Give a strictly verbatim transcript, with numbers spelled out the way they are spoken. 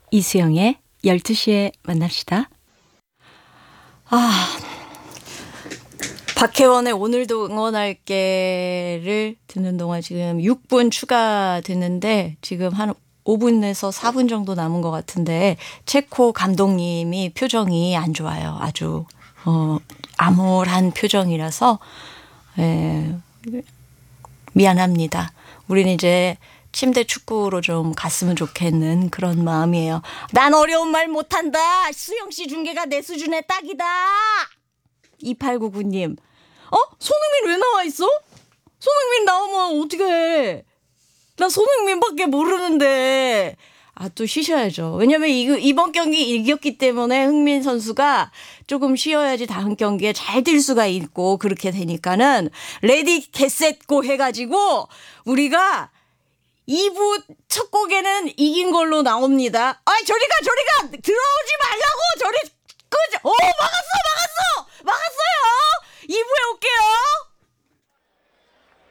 이수영의 열두 시에 만납시다. 아, 박혜원의 오늘도 응원할게를 듣는 동안 지금 육 분 추가됐는데 지금 한 오 분에서 사 분 정도 남은 것 같은데 체코 감독님이 표정이 안 좋아요. 아주 어, 암울한 표정이라서 에, 미안합니다. 우리는 이제 침대 축구로 좀 갔으면 좋겠는 그런 마음이에요. 난 어려운 말 못한다. 수영 씨 중계가 내 수준의 딱이다. 이팔구구 님. 어? 손흥민 왜 나와 있어? 손흥민 나오면 어떻게 해? 나 손흥민밖에 모르는데. 아, 또 쉬셔야죠. 왜냐면 이, 이번 경기 이겼기 때문에 흥민 선수가 조금 쉬어야지 다음 경기에 잘 뛸 수가 있고 그렇게 되니까는 레디 겟셋고 해가지고 우리가 이 부 첫 곡에는 이긴 걸로 나옵니다. 아, 저리가 저리가 들어오지 말라고 저리